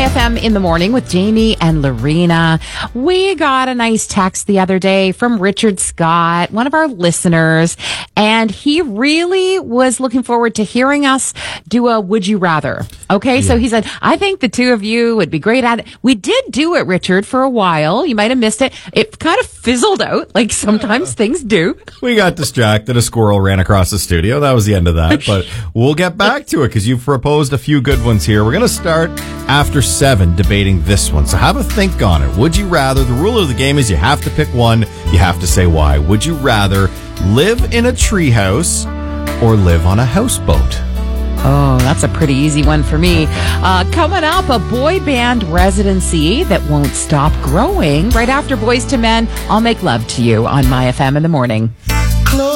FM in the morning with Jamie and Lorena. We got a nice text the other day from Richard Scott, one of our listeners, and he really was looking forward to hearing us do a Would You Rather. Okay, so he said, I think the two of you would be great at it. We did do it, Richard, for a while. You might have missed it. It kind of fizzled out, like sometimes things do. We got distracted. A squirrel ran across the studio. That was the end of that, but we'll get back to it because you've proposed a few good ones here. We're going to start after 7 debating this one. So have a think on it. Would you rather? The rule of the game is you have to pick one. You have to say why. Would you rather live in a treehouse or live on a houseboat? Oh, that's a pretty easy one for me. Coming up, a boy band residency that won't stop growing. Right after Boys to Men, I'll Make Love to You on My FM in the morning.